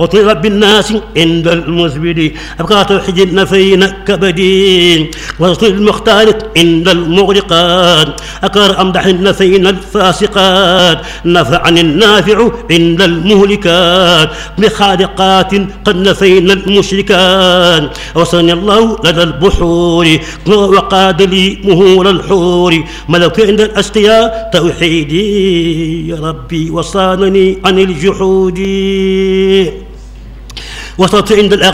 وطلب بالناس عند المزبد أبقى توحيد النفين كبدين وصل المختار عند المغرقات أكر أمدح النفين الفاسقات نفعني النافع عند المهلكات بخالقات قد نفينا المشركات وصلني الله لدى البحور وقاد لي مهور الحور ملك عند الأشقياء توحيدي يا ربي وصانني عن الجحود وصلت عند